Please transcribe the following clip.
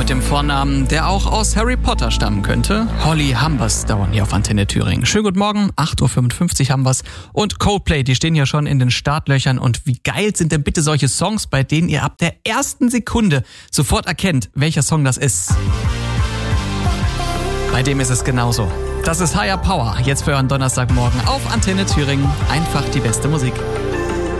mit dem Vornamen, der auch aus Harry Potter stammen könnte. Holly Humberstone hier auf Antenne Thüringen. Schönen guten Morgen, 8.55 Uhr haben wir's. Und Coldplay, die stehen ja schon in den Startlöchern. Und wie geil sind denn bitte solche Songs, bei denen ihr ab der ersten Sekunde sofort erkennt, welcher Song das ist? Bei dem ist es genauso. Das ist Higher Power, jetzt für euren Donnerstagmorgen auf Antenne Thüringen. Einfach die beste Musik.